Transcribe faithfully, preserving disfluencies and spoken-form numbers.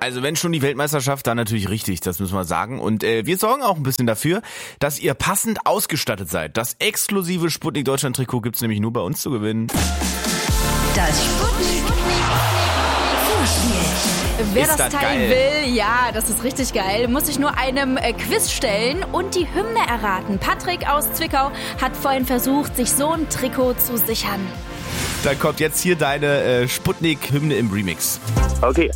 Also wenn schon die Weltmeisterschaft, dann natürlich richtig, das müssen wir sagen. Und äh, wir sorgen auch ein bisschen dafür, dass ihr passend ausgestattet seid. Das exklusive Sputnik Deutschland Trikot gibt's nämlich nur bei uns zu gewinnen. Das Sputnik Vorspiel. Wer Ist das das Teil geil. will, ja, das ist richtig geil, muss sich nur einem äh, Quiz stellen und die Hymne erraten. Patrick aus Zwickau hat vorhin versucht, sich so ein Trikot zu sichern. Dann kommt jetzt hier deine äh, Sputnik-Hymne im Remix. Okay.